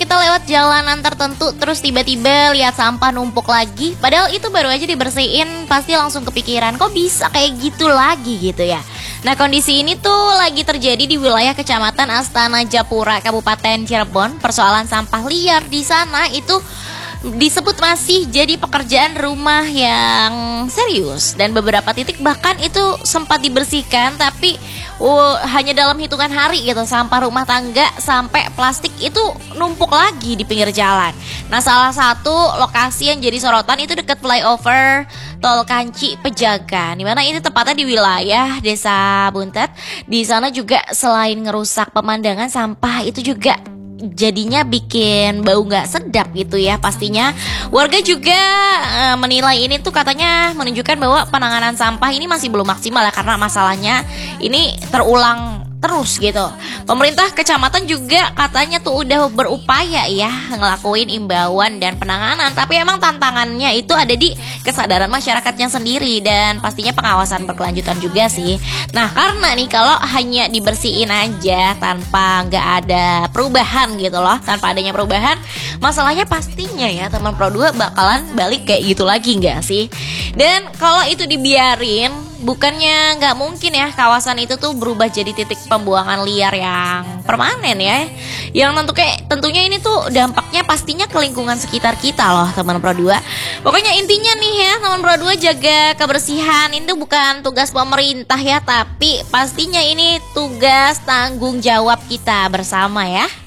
kita lewat jalanan tertentu terus tiba-tiba lihat sampah numpuk lagi, padahal itu baru aja dibersihin, pasti langsung kepikiran kok bisa kayak gitu lagi gitu ya. Nah, kondisi ini tuh lagi terjadi di wilayah Kecamatan Astana Japura, Kabupaten Cirebon. Persoalan sampah liar di sana itu disebut masih jadi pekerjaan rumah yang serius, dan beberapa titik bahkan itu sempat dibersihkan tapi hanya dalam hitungan hari gitu, sampah rumah tangga sampai plastik itu numpuk lagi di pinggir jalan. Nah, salah satu lokasi yang jadi sorotan itu dekat flyover Tol Kanci Pejagan, dimana ini tepatnya di wilayah Desa Buntet. Di sana juga selain ngerusak pemandangan, sampah itu juga jadinya bikin bau nggak sedap gitu ya. Pastinya warga juga menilai ini tuh katanya menunjukkan bahwa penanganan sampah ini masih belum maksimal ya, karena masalahnya ini terulang terus gitu. Pemerintah kecamatan juga katanya tuh udah berupaya ya ngelakuin imbauan dan penanganan, tapi emang tantangannya itu ada di kesadaran masyarakatnya sendiri dan pastinya pengawasan berkelanjutan juga sih. Nah, karena nih kalau hanya dibersihin aja tanpa nggak ada perubahan gitu loh, tanpa adanya perubahan, masalahnya pastinya ya teman Pro 2 bakalan balik kayak gitu lagi nggak sih? Dan kalau itu dibiarin, bukannya nggak mungkin ya kawasan itu tuh berubah jadi titik pembuangan liar yang permanen ya. Yang tentunya ini tuh dampaknya pastinya ke lingkungan sekitar kita loh teman Pro 2. Pokoknya intinya nih ya teman Pro 2, jaga kebersihan itu bukan tugas pemerintah ya, tapi pastinya ini tugas tanggung jawab kita bersama ya.